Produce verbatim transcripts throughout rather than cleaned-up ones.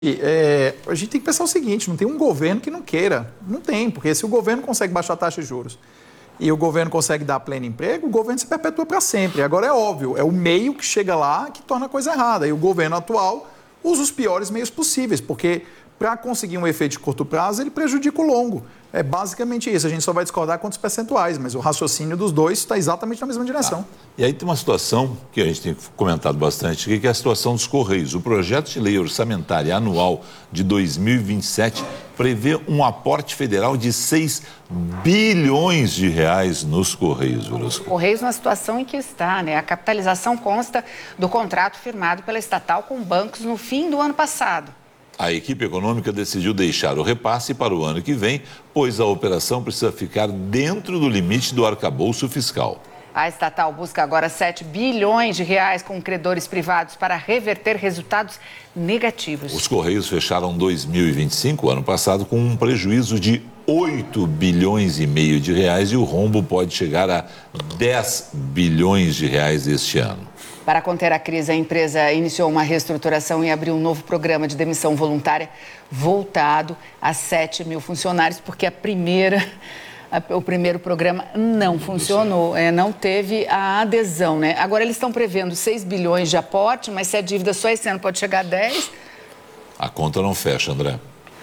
É, a gente tem que pensar o seguinte, não tem um governo que não queira. Não tem, porque se o governo consegue baixar a taxa de juros e o governo consegue dar pleno emprego, o governo se perpetua para sempre. Agora é óbvio, é o meio que chega lá que torna a coisa errada. E o governo atual usa os piores meios possíveis, porque para conseguir um efeito de curto prazo, ele prejudica o longo. É basicamente isso. A gente só vai discordar quantos percentuais, mas o raciocínio dos dois está exatamente na mesma direção. Ah, e aí tem uma situação que a gente tem comentado bastante aqui, que é a situação dos Correios. O projeto de lei orçamentária anual de dois mil e vinte e sete prevê um aporte federal de seis bilhões de reais nos Correios, Verusca. Correios na situação em que está, né? A capitalização consta do contrato firmado pela estatal com bancos no fim do ano passado. A equipe econômica decidiu deixar o repasse para o ano que vem, pois a operação precisa ficar dentro do limite do arcabouço fiscal. A estatal busca agora sete bilhões de reais com credores privados para reverter resultados negativos. Os Correios fecharam dois mil e vinte e cinco, ano passado, com um prejuízo de oito bilhões e meio de reais e o rombo pode chegar a dez bilhões de reais este ano. Para conter a crise, a empresa iniciou uma reestruturação e abriu um novo programa de demissão voluntária voltado a sete mil funcionários, porque a primeira, a, o primeiro programa não funcionou, é, não teve a adesão, né? Agora eles estão prevendo seis bilhões de aporte, mas se a dívida só esse ano pode chegar a dez... A conta não fecha, André.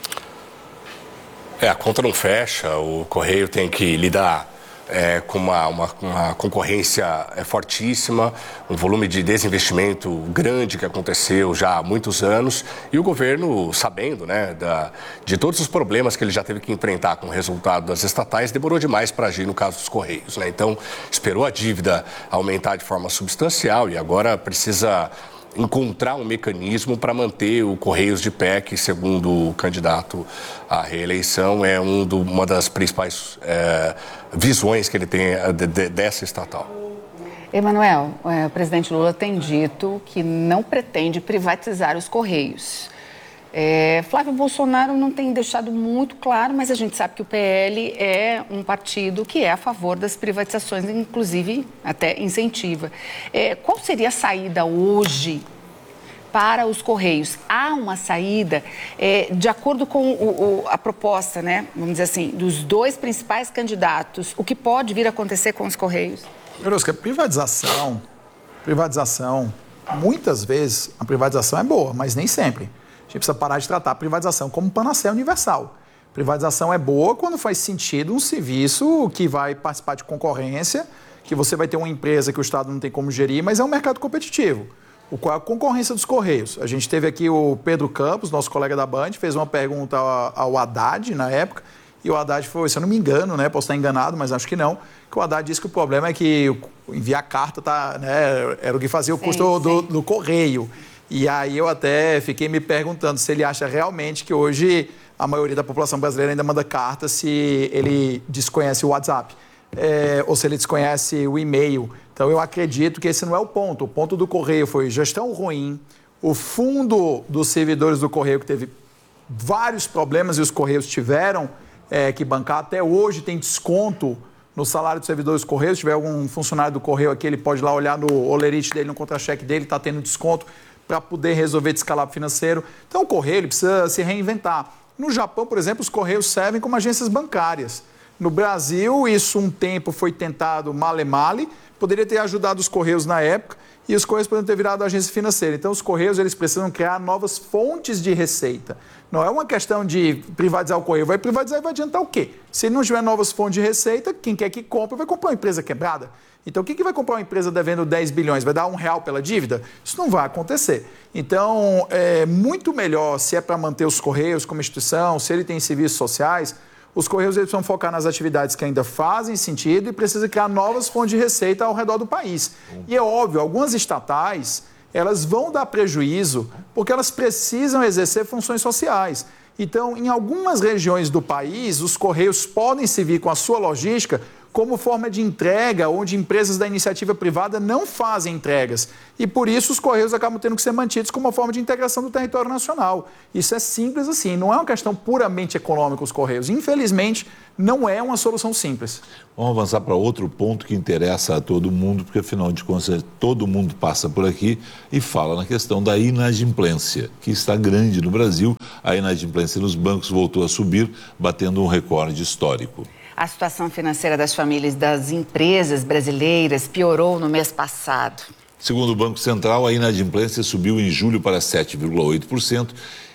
É, a conta não fecha, o Correio tem que lidar É, com uma, uma, uma concorrência é, fortíssima, um volume de desinvestimento grande que aconteceu já há muitos anos e o governo, sabendo, né, da, de todos os problemas que ele já teve que enfrentar com o resultado das estatais, demorou demais para agir no caso dos Correios, né? Então, esperou a dívida aumentar de forma substancial e agora precisa encontrar um mecanismo para manter o Correios de pé, que, segundo o candidato à reeleição, é um do, uma das principais é, visões que ele tem de, de, dessa estatal. Emanuel, é, o presidente Lula tem dito que não pretende privatizar os Correios. É, Flávio Bolsonaro não tem deixado muito claro, mas a gente sabe que o P L é um partido que é a favor das privatizações, inclusive até incentiva. É, qual seria a saída hoje para os Correios? Há uma saída, é, de acordo com o, o, a proposta, né, vamos dizer assim, dos dois principais candidatos, o que pode vir a acontecer com os Correios? Verusca, privatização, privatização, muitas vezes a privatização é boa, mas nem sempre. A gente precisa parar de tratar a privatização como panaceia universal. Privatização é boa quando faz sentido um serviço que vai participar de concorrência, que você vai ter uma empresa que o Estado não tem como gerir, mas é um mercado competitivo. O qual é a concorrência dos Correios? A gente teve aqui o Pedro Campos, nosso colega da Band, fez uma pergunta ao Haddad na época, e o Haddad foi, se eu não me engano, né, posso estar enganado, mas acho que não, que o Haddad disse que o problema é que enviar carta tá, né, era o que fazia o custo sim, do, sim. do correio. E aí eu até fiquei me perguntando se ele acha realmente que hoje a maioria da população brasileira ainda manda carta se ele desconhece o WhatsApp, é, ou se ele desconhece o e-mail. Então eu acredito que esse não é o ponto. O ponto do Correio foi gestão ruim, o fundo dos servidores do Correio que teve vários problemas e os Correios tiveram é, que bancar. Até hoje tem desconto no salário dos servidores do Correio. Se tiver algum funcionário do Correio aqui, ele pode ir lá olhar no olerite dele, no contra-cheque dele, está tendo desconto para poder resolver descalabro financeiro. Então, o Correio ele precisa se reinventar. No Japão, por exemplo, os Correios servem como agências bancárias. No Brasil, isso um tempo foi tentado male-male, poderia ter ajudado os Correios na época e os Correios poderiam ter virado agência financeira. Então, os Correios eles precisam criar novas fontes de receita. Não é uma questão de privatizar o Correio. Vai privatizar e vai adiantar o quê? Se não tiver novas fontes de receita, quem quer que compre vai comprar uma empresa quebrada. Então, quem que vai comprar uma empresa devendo dez bilhões? Vai dar um real pela dívida? Isso não vai acontecer. Então, é muito melhor, se é para manter os Correios como instituição, se ele tem serviços sociais, os Correios eles precisam focar nas atividades que ainda fazem sentido e precisa criar novas fontes de receita ao redor do país. E é óbvio, algumas estatais, elas vão dar prejuízo porque elas precisam exercer funções sociais. Então, em algumas regiões do país, os Correios podem servir com a sua logística como forma de entrega, onde empresas da iniciativa privada não fazem entregas. E por isso os Correios acabam tendo que ser mantidos como uma forma de integração do território nacional. Isso é simples assim, não é uma questão puramente econômica os Correios. Infelizmente, não é uma solução simples. Vamos avançar para outro ponto que interessa a todo mundo, porque afinal de contas todo mundo passa por aqui e fala na questão da inadimplência, que está grande no Brasil. A inadimplência nos bancos voltou a subir, batendo um recorde histórico. A situação financeira das famílias das empresas brasileiras piorou no mês passado. Segundo o Banco Central, a inadimplência subiu em julho para sete vírgula oito por cento.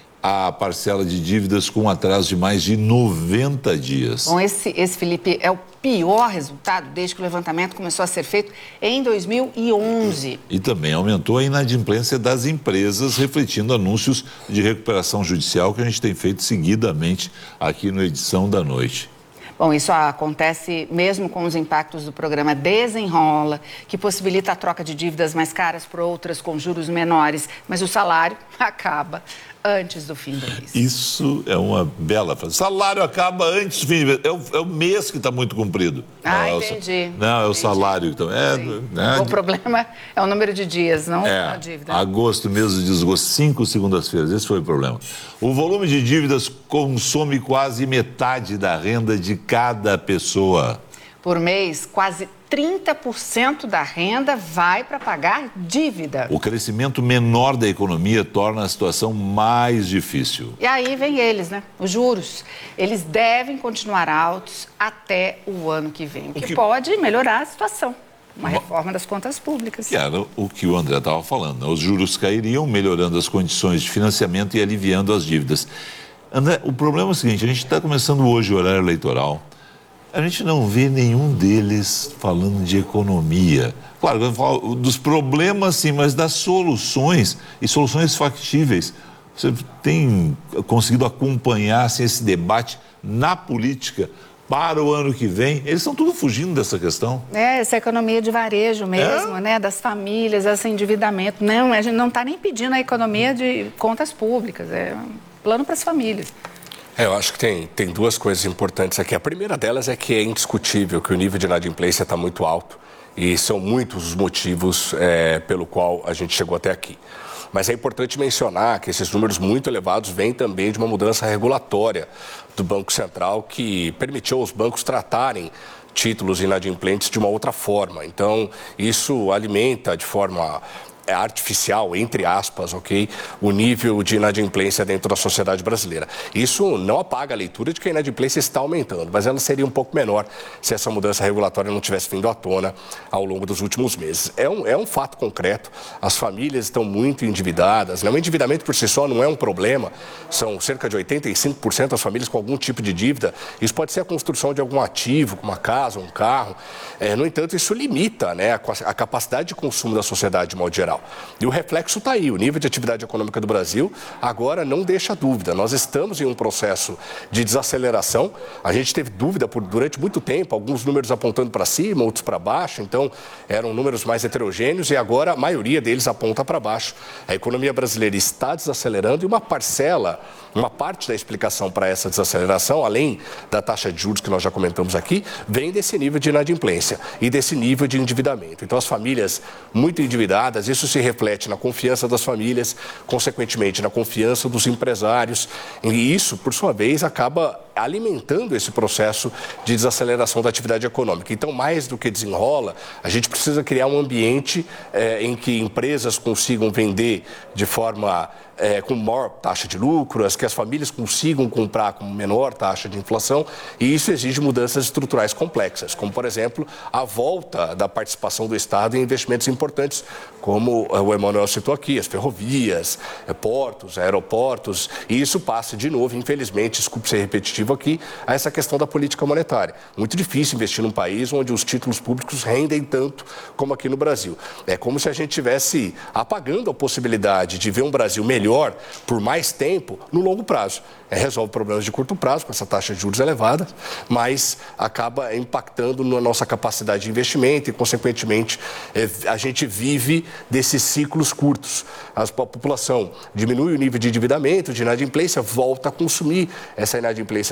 A parcela de dívidas com atraso de mais de noventa dias. Bom, esse, esse, Felipe, é o pior resultado desde que o levantamento começou a ser feito em dois mil e onze. E também aumentou a inadimplência das empresas, refletindo anúncios de recuperação judicial que a gente tem feito seguidamente aqui no Edição da Noite. Bom, isso acontece mesmo com os impactos do programa Desenrola, que possibilita a troca de dívidas mais caras por outras com juros menores, mas o salário acaba antes do fim do mês. Isso é uma bela frase. Salário acaba antes do fim do mês. É o, é o mês que está muito comprido. Ah, não, entendi. É o, não, é o entendi. salário. Então, é, né, o problema é o número de dias, não é, a dívida. Agosto, mês de desgosto, cinco segundas-feiras. Esse foi o problema. O volume de dívidas consome quase metade da renda de cada pessoa. Por mês, quase trinta por cento da renda vai para pagar dívida. O crescimento menor da economia torna a situação mais difícil. E aí vem eles, né? Os juros. Eles devem continuar altos até o ano que vem, o que, que pode melhorar a situação. Uma reforma das contas públicas. Que era o que o André estava falando, né? Os juros cairiam, melhorando as condições de financiamento e aliviando as dívidas. André, o problema é o seguinte, a gente está começando hoje o horário eleitoral. A gente não vê nenhum deles falando de economia. Claro, eu falo dos problemas sim, mas das soluções e soluções factíveis. Você tem conseguido acompanhar assim, esse debate na política para o ano que vem? Eles estão tudo fugindo dessa questão. É, essa economia de varejo mesmo, é? né? Das famílias, esse endividamento. Não, a gente não está nem pedindo a economia de contas públicas, é um plano para as famílias. É, eu acho que tem, tem duas coisas importantes aqui. A primeira delas é que é indiscutível que o nível de inadimplência está muito alto e são muitos os motivos é, pelo qual a gente chegou até aqui. Mas é importante mencionar que esses números muito elevados vêm também de uma mudança regulatória do Banco Central que permitiu aos bancos tratarem títulos inadimplentes de uma outra forma. Então, isso alimenta de forma artificial, entre aspas, ok, o nível de inadimplência dentro da sociedade brasileira. Isso não apaga a leitura de que a inadimplência está aumentando, mas ela seria um pouco menor se essa mudança regulatória não tivesse vindo à tona ao longo dos últimos meses. É um, é um fato concreto, as famílias estão muito endividadas, né? O endividamento por si só não é um problema, são cerca de oitenta e cinco por cento das famílias com algum tipo de dívida, isso pode ser a construção de algum ativo, como uma casa, um carro, é, no entanto, isso limita, né, a, a capacidade de consumo da sociedade de modo geral. E o reflexo está aí, o nível de atividade econômica do Brasil agora não deixa dúvida. Nós estamos em um processo de desaceleração, a gente teve dúvida por, durante muito tempo, alguns números apontando para cima, outros para baixo, então eram números mais heterogêneos e agora a maioria deles aponta para baixo. A economia brasileira está desacelerando e uma parcela, uma parte da explicação para essa desaceleração, além da taxa de juros que nós já comentamos aqui, vem desse nível de inadimplência e desse nível de endividamento. Então as famílias muito endividadas, isso se reflete na confiança das famílias, consequentemente na confiança dos empresários, e isso, por sua vez, acaba alimentando esse processo de desaceleração da atividade econômica. Então, mais do que desenrola, a gente precisa criar um ambiente eh, em que empresas consigam vender de forma É, com maior taxa de lucro, que as famílias consigam comprar com menor taxa de inflação, e isso exige mudanças estruturais complexas, como, por exemplo, a volta da participação do Estado em investimentos importantes, como o Emanuel citou aqui, as ferrovias, portos, aeroportos, e isso passa de novo, infelizmente, desculpe ser repetitivo aqui, a essa questão da política monetária. Muito difícil investir num país onde os títulos públicos rendem tanto como aqui no Brasil. É como se a gente estivesse apagando a possibilidade de ver um Brasil melhor melhor por mais tempo no longo prazo. É, resolve problemas de curto prazo com essa taxa de juros elevada, mas acaba impactando na nossa capacidade de investimento e, consequentemente, é, a gente vive desses ciclos curtos. A população diminui o nível de endividamento, de inadimplência, volta a consumir. Essa inadimplência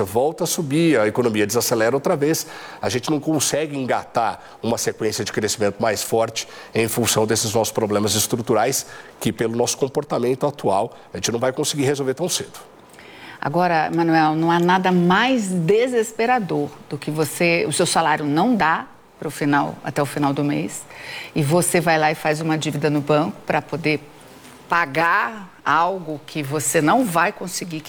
tendência volta a subir, a economia desacelera outra vez, a gente não consegue engatar uma sequência de crescimento mais forte em função desses nossos problemas estruturais que, pelo nosso comportamento atual, a gente não vai conseguir resolver tão cedo. Agora, Manuel, não há nada mais desesperador do que você, o seu salário não dá para o final, até o final do mês, e você vai lá e faz uma dívida no banco para poder pagar algo que você não vai conseguir